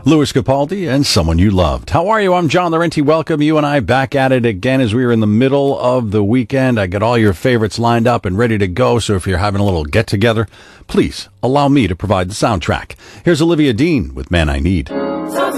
Louis Capaldi and Someone You Loved. How are you? I'm John Laurenti. Welcome you and I back at it again as we are in the middle of the weekend. I got all your favorites lined up and ready to go, so if you're having a little get-together, please allow me to provide the soundtrack. Here's Olivia Dean with Man I Need.